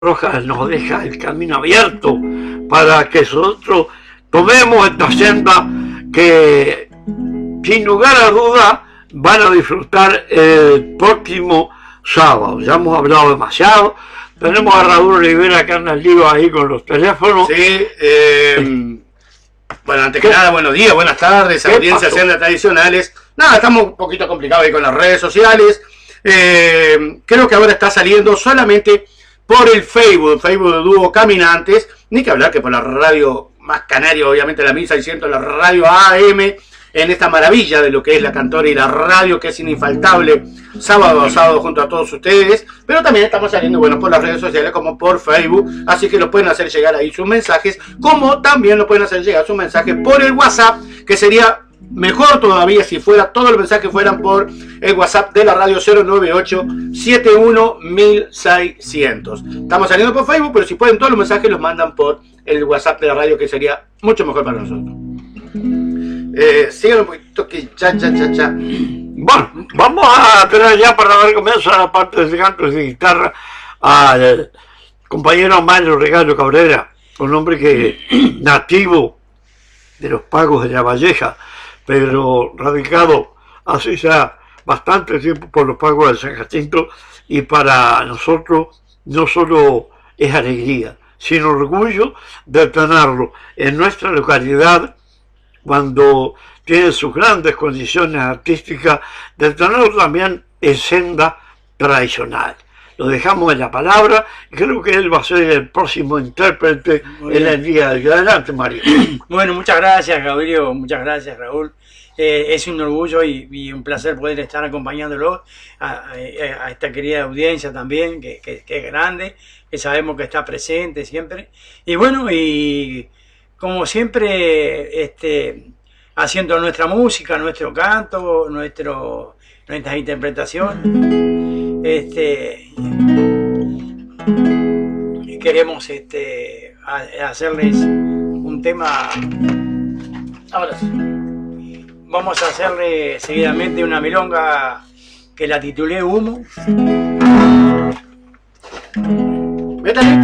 Roja nos deja el camino abierto para que nosotros tomemos esta senda que sin lugar a dudas van a disfrutar el próximo sábado. Ya hemos hablado demasiado. Tenemos a Raúl Olivera que anda lío ahí con los teléfonos. Sí, bueno, antes que nada, buenos días, buenas tardes, audiencias sendas tradicionales. Nada, estamos un poquito complicados ahí con las redes sociales. Creo que ahora está saliendo solamente por el Facebook de Dúo Caminantes, ni que hablar que por la radio más canaria, obviamente la 1600, la radio AM, en esta maravilla de lo que es la cantora y la radio, que es infaltable, sábado a sábado junto a todos ustedes, pero también estamos saliendo, bueno, por las redes sociales como por Facebook, así que lo pueden hacer llegar ahí sus mensajes, como también lo pueden hacer llegar sus mensajes por el WhatsApp, que sería mejor todavía si fuera todos los mensajes fueran por el WhatsApp de la radio 098-71-1600. Estamos saliendo por Facebook, pero si pueden todos los mensajes los mandan por el WhatsApp de la radio, que sería mucho mejor para nosotros. Sigan un poquito que cha. Bueno, vamos a tener ya para dar comienzo a la parte de cantos de guitarra al compañero Mario Regalo Cabrera, un hombre que nativo de los Pagos de La Valleja, pero radicado hace ya bastante tiempo por los Pagos de San Jacinto, y para nosotros no solo es alegría, sino orgullo de tenerlo en nuestra localidad cuando tiene sus grandes condiciones artísticas, de tenerlo también en senda tradicional. Lo dejamos en la palabra y creo que él va a ser el próximo intérprete en el día de hoy. Adelante, Mario. Bueno, muchas gracias, Gabriel, muchas gracias, Raúl. Es un orgullo y un placer poder estar acompañándolo a esta querida audiencia también, que es grande, que sabemos que está presente siempre. Y bueno, y como siempre, haciendo nuestra música, nuestro canto, nuestras interpretaciones. Queremos hacerles un tema. Ahora sí, vamos a hacerle seguidamente una milonga que la titulé Humo. Métale.